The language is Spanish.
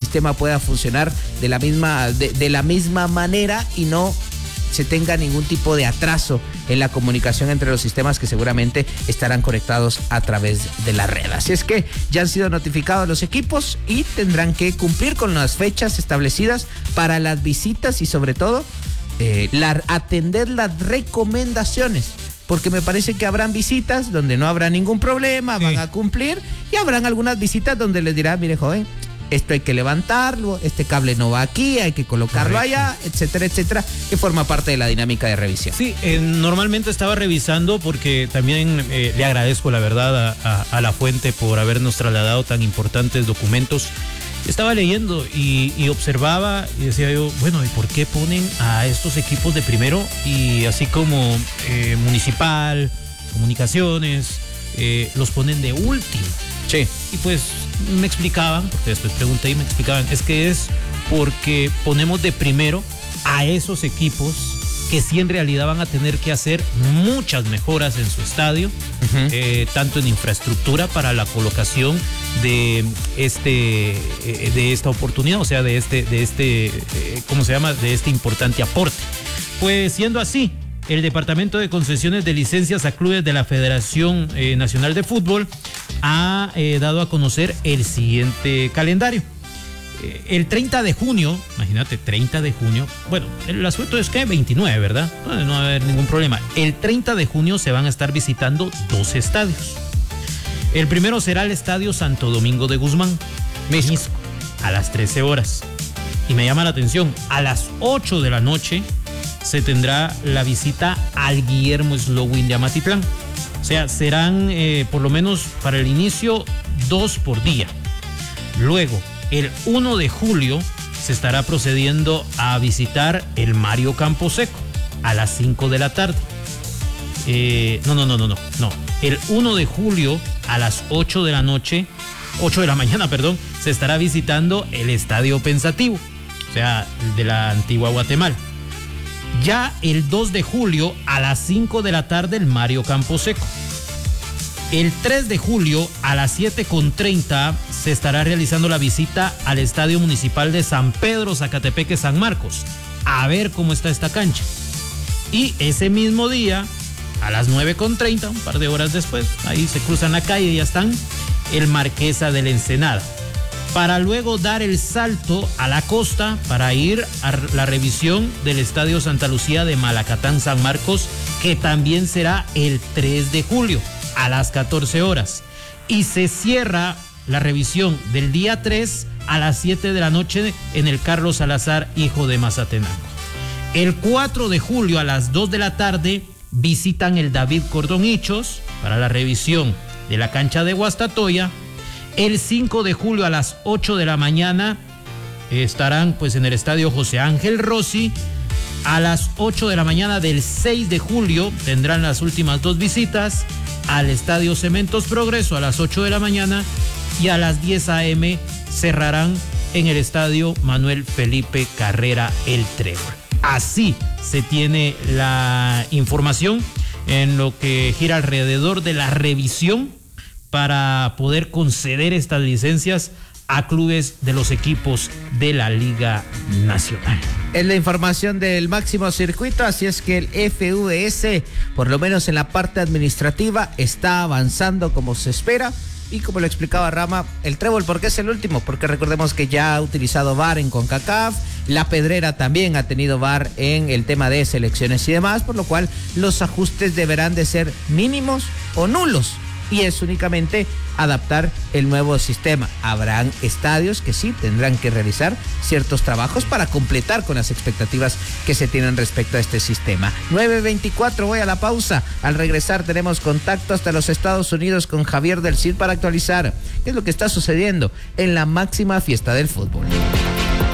sistema pueda funcionar de la misma manera y no se tenga ningún tipo de atraso en la comunicación entre los sistemas que seguramente estarán conectados a través de la red. Así es que ya han sido notificados los equipos y tendrán que cumplir con las fechas establecidas para las visitas y sobre todo atender las recomendaciones, porque me parece que habrán visitas donde no habrá ningún problema, van a cumplir, y habrán algunas visitas donde les dirá, mire joven, esto hay que levantarlo, este cable no va aquí, hay que colocarlo allá, etcétera, etcétera, que forma parte de la dinámica de revisión. Sí, normalmente estaba revisando porque también le agradezco la verdad a la fuente por habernos trasladado tan importantes documentos. Estaba leyendo y observaba y decía yo, bueno, ¿y por qué ponen a estos equipos de primero? Y así como municipal, comunicaciones, los ponen de último. Sí. Y pues me explicaban, porque después pregunté y me explicaban, es que es porque ponemos de primero a esos equipos que sí en realidad van a tener que hacer muchas mejoras en su estadio, tanto en infraestructura para la colocación de esta oportunidad, o sea, de este importante aporte. Pues siendo así, el Departamento de Concesiones de Licencias a Clubes de la Federación Nacional de Fútbol ha dado a conocer el siguiente calendario. El 30 de junio, imagínate, 30 de junio, bueno, el asunto es que 29, ¿verdad? No va a haber ningún problema. El 30 de junio se van a estar visitando 2 estadios. El primero será el Estadio Santo Domingo de Guzmán, México, a las 13 horas. Y me llama la atención, a las 8 de la noche se tendrá la visita al Guillermo Slowin de Amatitlán. O sea, serán por lo menos para el inicio 2 por día. Luego, el 1 de julio se estará procediendo a visitar el Mario Camposeco a las 5 de la tarde. No. El 1 de julio a las 8 de la mañana, se estará visitando el Estadio Pensativo, o sea, el de la antigua Guatemala. Ya el 2 de julio a las 5 de la tarde el Mario Camposeco. El 3 de julio a las 7:30 se estará realizando la visita al Estadio Municipal de San Pedro, Zacatepeque, San Marcos, a ver cómo está esta cancha. Y ese mismo día, a las 9:30, un par de horas después, ahí se cruzan la calle y ya están, el Marquesa de la Ensenada, para luego dar el salto a la costa para ir a la revisión del Estadio Santa Lucía de Malacatán, San Marcos, que también será el 3 de julio. A las 14 horas. Y se cierra la revisión del día 3 a las 7 de la noche en el Carlos Salazar, hijo de Mazatenango. El 4 de julio a las 2 de la tarde visitan el David Cordonichos para la revisión de la cancha de Guastatoya. El 5 de julio a las 8 de la mañana estarán pues en el Estadio José Ángel Rossi. A las 8 de la mañana del 6 de julio tendrán las últimas 2 visitas al Estadio Cementos Progreso a las 8 de la mañana y a las 10 a.m. cerrarán en el Estadio Manuel Felipe Carrera El Trébol. Así se tiene la información en lo que gira alrededor de la revisión para poder conceder estas licencias a clubes de los equipos de la Liga Nacional. Es la información del máximo circuito, así es que el FVS, por lo menos en la parte administrativa, está avanzando como se espera. Y como lo explicaba Rama, el Trébol, ¿por qué es el último? Porque recordemos que ya ha utilizado VAR en CONCACAF, la Pedrera también ha tenido VAR en el tema de selecciones y demás, por lo cual los ajustes deberán de ser mínimos o nulos. Y es únicamente adaptar el nuevo sistema. Habrán estadios que sí tendrán que realizar ciertos trabajos para completar con las expectativas que se tienen respecto a este sistema. 9:24, voy a la pausa. Al regresar tenemos contacto hasta los Estados Unidos con Javier del Cid para actualizar qué es lo que está sucediendo en la máxima fiesta del fútbol.